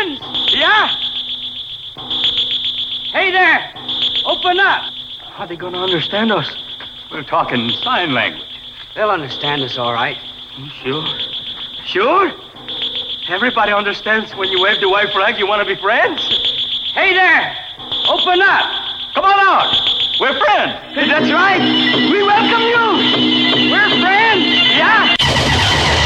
friends. Yeah? Hey there. Open up. How are they going to understand us? We're talking sign language. They'll understand us all right. Sure? Sure? Everybody understands when you wave the white flag, you want to be friends? Hey there. Open up. Come on out. We're friends. That's right. We welcome you. We're friends. Yeah.